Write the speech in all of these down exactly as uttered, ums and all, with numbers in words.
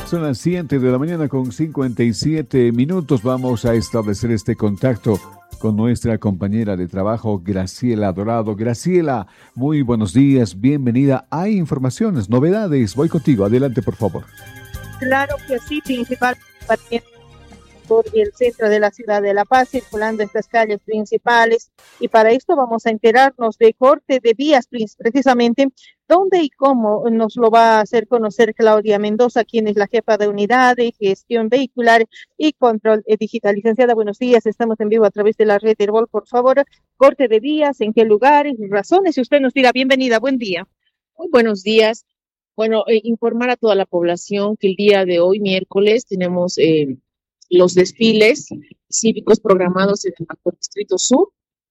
Son las siete de la mañana con cincuenta y siete minutos. Vamos a establecer este contacto con nuestra compañera de trabajo, Graciela Dorado. Graciela, muy buenos días, bienvenida. Hay informaciones, novedades. Voy contigo, adelante por favor. Claro que sí, principal por el centro de la ciudad de La Paz, circulando estas calles principales, y para esto vamos a enterarnos de corte de vías, precisamente dónde y cómo nos lo va a hacer conocer Claudia Mendoza, quien es la jefa de unidad de gestión vehicular y control digital. Licenciada, buenos días, estamos en vivo a través de la red Herbol. Por favor, corte de vías, en qué lugares, razones, si usted nos dirá. Bienvenida, buen día. Muy buenos días. Bueno, eh, informar a toda la población que el día de hoy, miércoles, tenemos eh, los desfiles cívicos programados en el Macrodistrito Sur,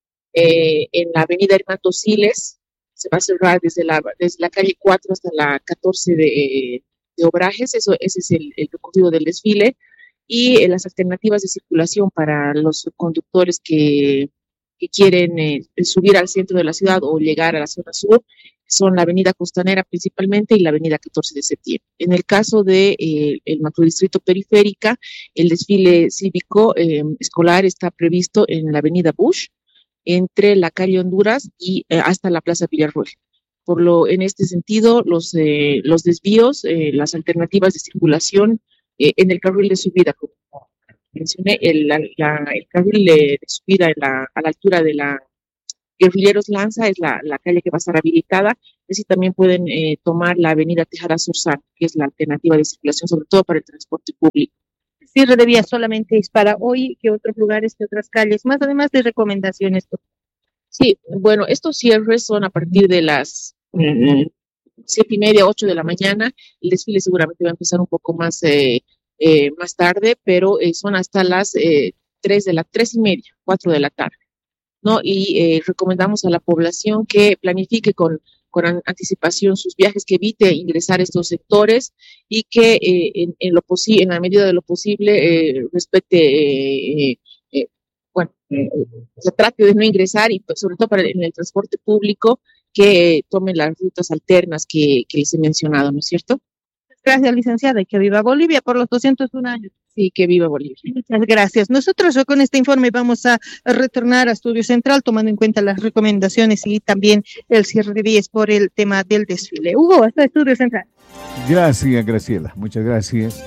eh, en la avenida Hermato Siles. Se va a cerrar desde la, desde la calle cuatro hasta la catorce de, de Obrajes. Eso, ese es el, el recorrido del desfile. Y eh, las alternativas de circulación para los conductores que, que quieren eh, subir al centro de la ciudad o llegar a la zona sur son la avenida Costanera principalmente y la avenida catorce de septiembre. En el caso de eh, el macrodistrito periférica, el desfile cívico eh, escolar está previsto en la avenida Bush, entre la calle Honduras y eh, hasta la plaza Villarroel. Por lo, en este sentido, los, eh, los desvíos, eh, las alternativas de circulación eh, en el carril de subida, como mencioné, el, la, la, el carril de, de subida en la, a la altura de la Guerrilleros Lanza es la, la calle que va a estar habilitada. Así también pueden eh, tomar la avenida Tejada Sursat, que es la alternativa de circulación, sobre todo para el transporte público. El cierre de vías solamente es para hoy, ¿qué otros lugares, qué otras calles más, además de recomendaciones? Sí, bueno, estos cierres son a partir de las mm, siete y media, ocho de la mañana. El desfile seguramente va a empezar un poco más, eh, eh, más tarde, pero eh, son hasta las eh, tres de la, tres y media, cuatro de la tarde. ¿No? Y eh, recomendamos a la población que planifique con, con anticipación sus viajes, que evite ingresar a estos sectores y que eh, en, en, lo posi- en la medida de lo posible eh, respete, eh, eh, bueno, eh, se trate de no ingresar y sobre todo para en el transporte público que eh, tomen las rutas alternas que, que les he mencionado, ¿no es cierto? Gracias, licenciada, y que viva Bolivia por los doscientos un años. Sí, que viva Bolivia. Muchas gracias. Nosotros con este informe vamos a retornar a Estudio Central, tomando en cuenta las recomendaciones y también el cierre de vías por el tema del desfile. Hugo, hasta Estudio Central. Gracias, Graciela. Muchas gracias.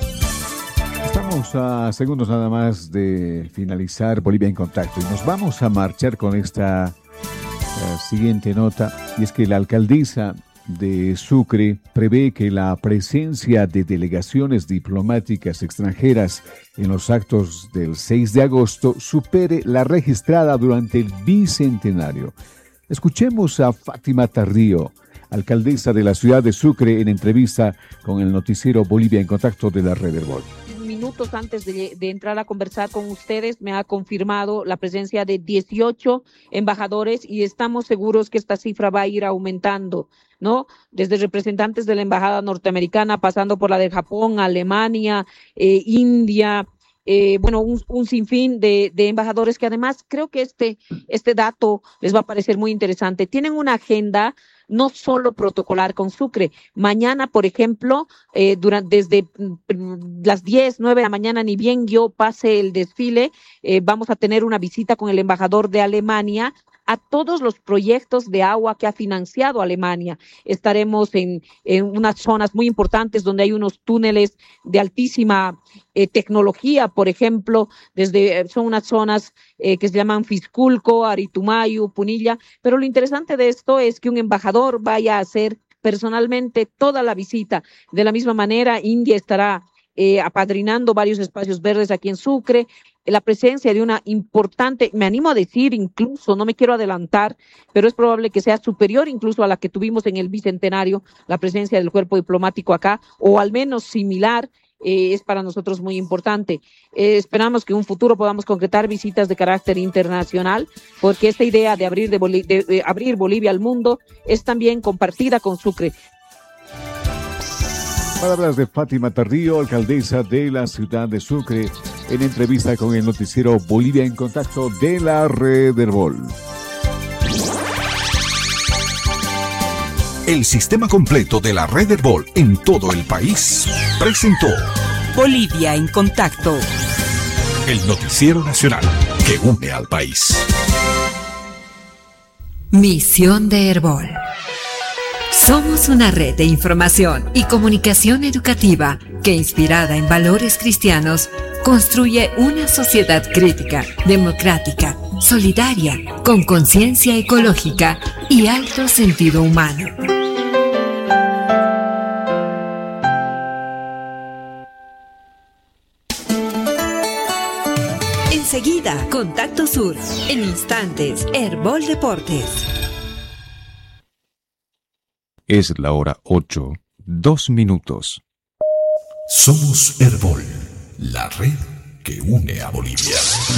Estamos a segundos nada más de finalizar Bolivia en Contacto y nos vamos a marchar con esta uh, siguiente nota, y es que la alcaldesa de Sucre prevé que la presencia de delegaciones diplomáticas extranjeras en los actos del seis de agosto supere la registrada durante el bicentenario. Escuchemos a Fátima Tarrío, alcaldesa de la ciudad de Sucre, en entrevista con el noticiero Bolivia en Contacto de la Red Herbol. Minutos antes de, de entrar a conversar con ustedes, me ha confirmado la presencia de dieciocho embajadores y estamos seguros que esta cifra va a ir aumentando, ¿no? Desde representantes de la embajada norteamericana, pasando por la de Japón, Alemania, eh, India, eh, bueno, un, un sinfín de, de embajadores que además creo que este, este dato les va a parecer muy interesante. Tienen una agenda no solo protocolar con Sucre. Mañana, por ejemplo, eh, durante, desde mm, las diez, nueve de la mañana, ni bien yo pase el desfile, eh, vamos a tener una visita con el embajador de Alemania a todos los proyectos de agua que ha financiado Alemania. Estaremos en, en unas zonas muy importantes donde hay unos túneles de altísima eh, tecnología, por ejemplo, desde son unas zonas eh, que se llaman Fisculco, Aritumayu, Punilla, pero lo interesante de esto es que un embajador vaya a hacer personalmente toda la visita. De la misma manera, India estará eh, apadrinando varios espacios verdes aquí en Sucre, la presencia de una importante, me animo a decir incluso, no me quiero adelantar, pero es probable que sea superior incluso a la que tuvimos en el bicentenario, la presencia del cuerpo diplomático acá, o al menos similar, eh, es para nosotros muy importante. Eh, esperamos que en un futuro podamos concretar visitas de carácter internacional, porque esta idea de abrir, de Boli- de, de abrir Bolivia al mundo es también compartida con Sucre. Palabras de Fátima Tarrío, alcaldesa de la ciudad de Sucre, en entrevista con el noticiero Bolivia en Contacto de la Red Herbol. el sistema completo de la red Herbol en todo el país, presentó Bolivia en Contacto, el noticiero nacional que une al país. Misión de Herbol. Somos una red de información y comunicación educativa que, inspirada en valores cristianos, construye una sociedad crítica, democrática, solidaria, con conciencia ecológica y alto sentido humano. Enseguida, Contacto Sur. En instantes, Herbol Deportes. Es la hora ocho, dos minutos. Somos Herbol, la red que une a Bolivia.